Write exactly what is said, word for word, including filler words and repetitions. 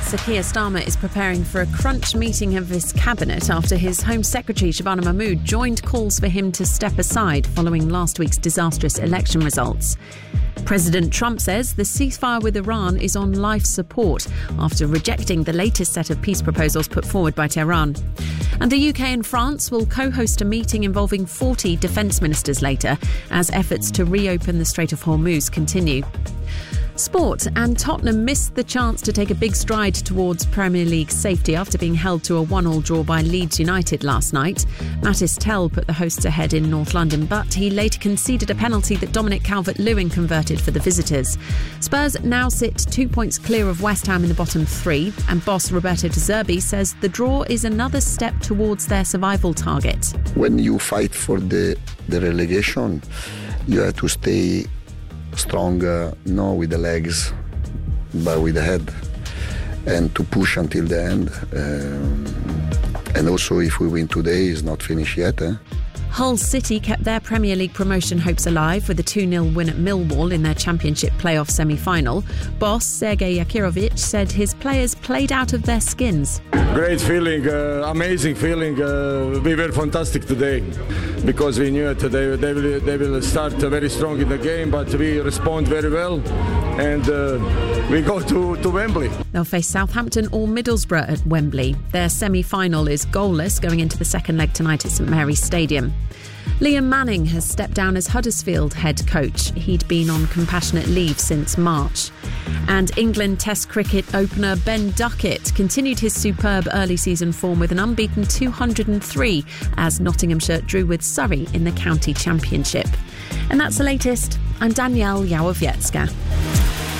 Sir Keir Starmer is preparing for a crunch meeting of his cabinet after his Home Secretary Shabana Mahmood joined calls for him to step aside following last week's disastrous election results. President Trump says the ceasefire with Iran is on life support after rejecting the latest set of peace proposals put forward by Tehran. And the U K and France will co-host a meeting involving forty defence ministers later as efforts to reopen the Strait of Hormuz continue. Sport, and Tottenham missed the chance to take a big stride towards Premier League safety after being held to a one-all draw by Leeds United last night. Mattis Tell put the hosts ahead in North London, but he later conceded a penalty that Dominic Calvert-Lewin converted for the visitors. Spurs now sit two points clear of West Ham in the bottom three, and boss Roberto De Zerbi says the draw is another step towards their survival target. When you fight for the, the relegation, you have to stay strong, uh, not with the legs, but with the head, and to push until the end. Um, and also, if we win today, it's not finished yet. Eh? Hull City kept their Premier League promotion hopes alive with a two nil win at Millwall in their Championship playoff semi-final. Boss Sergei Yakirovich said his players played out of their skins. Great feeling, uh, amazing feeling. Uh, we were fantastic today because we knew today they will, they will start very strong in the game, but we respond very well and uh, we go to, to Wembley. They'll face Southampton or Middlesbrough at Wembley. Their semi-final is goalless going into the second leg tonight at St Mary's Stadium. Liam Manning has stepped down as Huddersfield head coach. He'd been on compassionate leave since March. And England Test cricket opener Ben Duckett continued his superb early season form with an unbeaten two hundred three as Nottinghamshire drew with Surrey in the county championship. And that's the latest. I'm Danielle Yawowiecka.